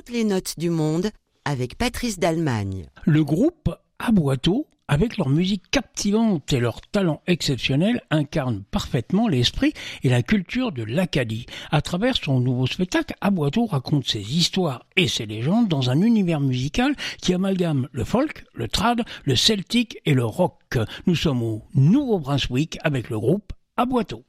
toutes les notes du monde avec Patrice Dalmagne. Le groupe Aboiteaux, avec leur musique captivante et leur talent exceptionnel, incarne parfaitement l'esprit et la culture de l'Acadie. À travers son nouveau spectacle, Aboiteaux raconte ses histoires et ses légendes dans un univers musical qui amalgame le folk, le trad, le celtique et le rock. Nous sommes au Nouveau-Brunswick avec le groupe Aboiteaux.